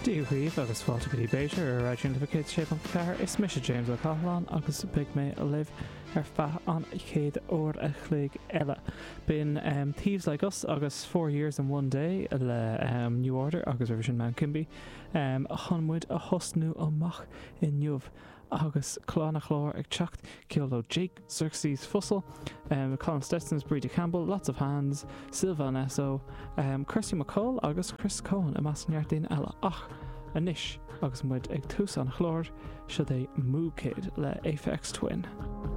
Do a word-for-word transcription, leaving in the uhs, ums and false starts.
Díomh agus fáilte go dtí Béidir ar ráidún leficéid sé an ceathir is mis James O'Callaghan agus big mé a libh ar feadh an chéad uair a chloig eile. Been um, thieves like us agus four years and one day le um, New Order agus Revision Mount Kimby um, a chunmuid a hosnú amach in Nniuh agus chlána chlár ag teacht ceoló Jake Xerxes Fussell, um, Colin Stetson's Brady Campbell, lots of hands, Silva Nesso, um, Kirsty McCall agus Chris Cohen a masneartdain eile ach a nish agus muid ag tús an chlár siad é Moo Kid le Aphex Twin.